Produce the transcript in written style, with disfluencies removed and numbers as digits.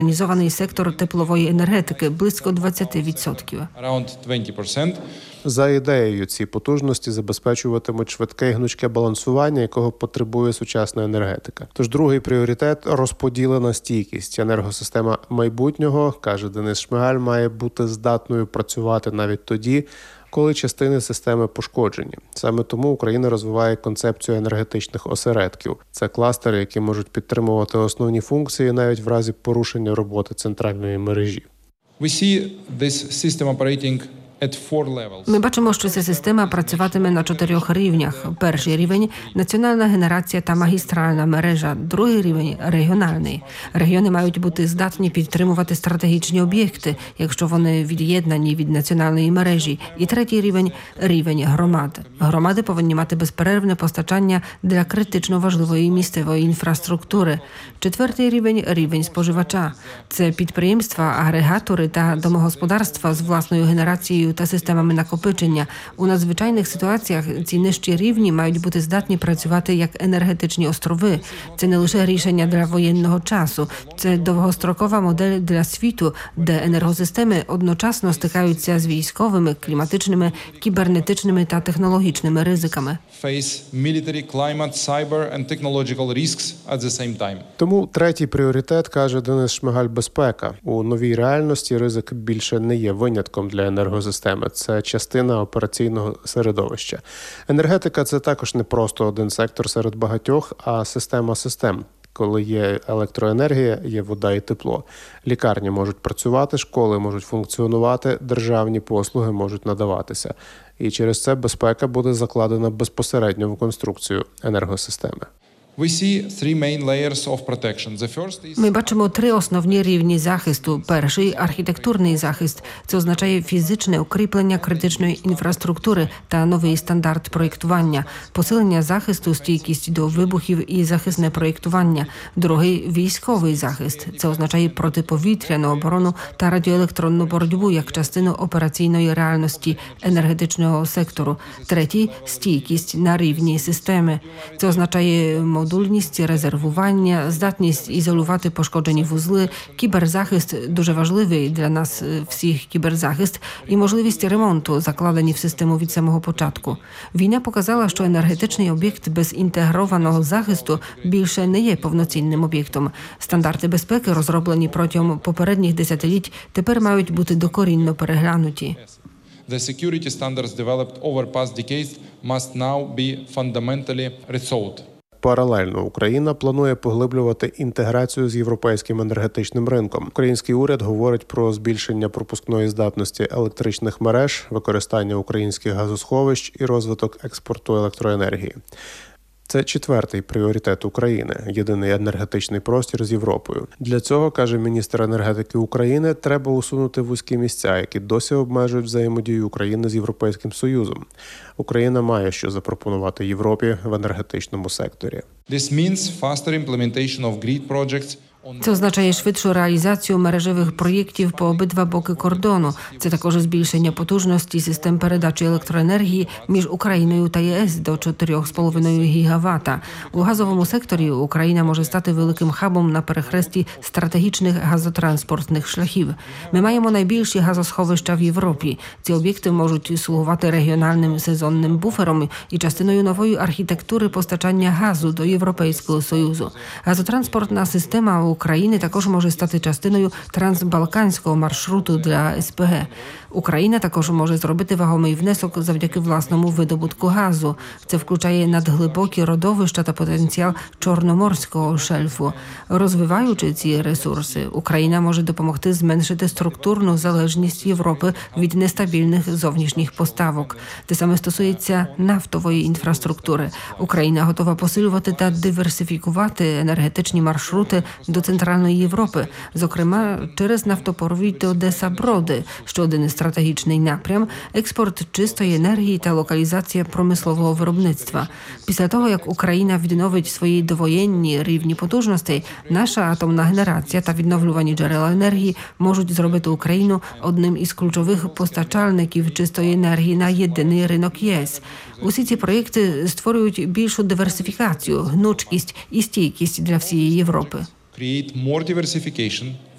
Організований сектор теплової енергетики – близько 20%. За ідеєю, ці потужності забезпечуватимуть швидке і гнучке балансування, якого потребує сучасна енергетика. Тож другий пріоритет – розподілена стійкість. Енергосистема майбутнього, каже Денис Шмигаль, має бути здатною працювати навіть тоді, коли частини системи пошкоджені. Саме тому Україна розвиває концепцію енергетичних осередків. Це кластери, які можуть підтримувати основні функції навіть в разі порушення роботи центральної мережі. Ми бачимо, що ця система працюватиме на 4 рівнях. Перший рівень – національна генерація та магістральна мережа. Другий рівень – регіональний. Регіони мають бути здатні підтримувати стратегічні об'єкти, якщо вони від'єднані від національної мережі. І третій рівень – рівень громад. Громади повинні мати безперервне постачання для критично важливої місцевої інфраструктури. Четвертий рівень – рівень споживача. Це підприємства, агрегатори та домогосподарства з власною генерацією та системами накопичення. У надзвичайних ситуаціях ці нижчі рівні мають бути здатні працювати як енергетичні острови. Це не лише рішення для воєнного часу. Це довгострокова модель для світу, де енергосистеми одночасно стикаються з військовими, кліматичними, кібернетичними та технологічними ризиками. Тому третій пріоритет, каже Денис Шмигаль, безпека. У новій реальності ризик більше не є винятком для енергосистеми. Це частина операційного середовища. Енергетика – це також не просто один сектор серед багатьох, а система систем. Коли є електроенергія, є вода і тепло. Лікарні можуть працювати, школи можуть функціонувати, державні послуги можуть надаватися. І через це безпека буде закладена безпосередньо в конструкцію енергосистеми. Ми бачимо 3 основні рівні захисту. Перший – архітектурний захист. Це означає фізичне укріплення критичної інфраструктури та новий стандарт проєктування. Посилення захисту, стійкість до вибухів і захисне проєктування. Другий – військовий захист. Це означає протиповітряну оборону та радіоелектронну боротьбу як частину операційної реальності енергетичного сектору. Третій – стійкість на рівні системи. Це означає модульність, резервування, здатність ізолювати пошкоджені вузли, кіберзахист – дуже важливий для нас всіх кіберзахист і можливість ремонту, закладені в систему від самого початку. Війна показала, що енергетичний об'єкт без інтегрованого захисту більше не є повноцінним об'єктом. Стандарти безпеки, розроблені протягом попередніх десятиліть, тепер мають бути докорінно переглянуті. The security standards developed over past decades must now be fundamentally rethought. Паралельно Україна планує поглиблювати інтеграцію з європейським енергетичним ринком. Український уряд говорить про збільшення пропускної здатності електричних мереж, використання українських газосховищ і розвиток експорту електроенергії. Це четвертий пріоритет України – єдиний енергетичний простір з Європою. Для цього, каже міністр енергетики України, треба усунути вузькі місця, які досі обмежують взаємодію України з Європейським Союзом. Україна має що запропонувати Європі в енергетичному секторі. This means faster implementation of grid projects. Це означає швидшу реалізацію мережевих проєктів по обидва боки кордону. Це також збільшення потужності систем передачі електроенергії між Україною та ЄС до 4,5 гігавата. У газовому секторі Україна може стати великим хабом на перехресті стратегічних газотранспортних шляхів. Ми маємо найбільші газосховища в Європі. Ці об'єкти можуть слугувати регіональним сезонним буфером і частиною нової архітектури постачання газу до Європейського Союзу. Газотранспортна система України також може стати частиною трансбалканського маршруту для СПГ. Україна також може зробити вагомий внесок завдяки власному видобутку газу. Це включає надглибокі родовища та потенціал Чорноморського шельфу. Розвиваючи ці ресурси, Україна може допомогти зменшити структурну залежність Європи від нестабільних зовнішніх поставок. Те саме стосується нафтової інфраструктури. Україна готова посилювати та диверсифікувати енергетичні маршрути до Центральної Європи, зокрема через нафтопровід Одеса-Броди, що один із стратегічний напрям – експорт чистої енергії та локалізація промислового виробництва. Після того, як Україна відновить свої довоєнні рівні потужностей, наша атомна генерація та відновлювані джерела енергії можуть зробити Україну одним із ключових постачальників чистої енергії на єдиний ринок ЄС. Усі ці проєкти створюють більшу диверсифікацію, гнучкість і стійкість для всієї Європи. Create more diversification